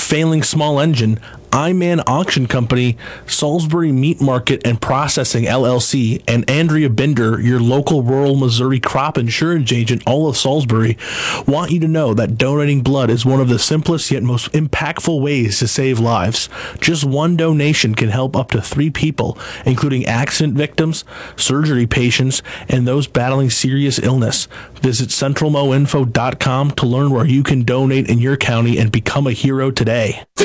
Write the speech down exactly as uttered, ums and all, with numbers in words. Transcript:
failing small engine, Iman Auction Company, Salisbury Meat Market and Processing L L C, and Andrea Binder, your local rural Missouri crop insurance agent, all of Salisbury, want you to know that donating blood is one of the simplest yet most impactful ways to save lives. Just one donation can help up to three people, including accident victims, surgery patients, and those battling serious illness. Visit central mo info dot com to learn where you can donate in your county and become a hero today.